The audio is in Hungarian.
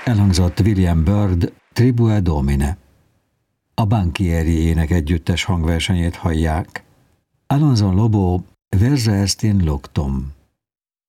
Elhangzott William Byrd Tribua Domine. A Banchieri énekegyüttes hangversenyét hallják. Alonso Lobo Versa est in luctum.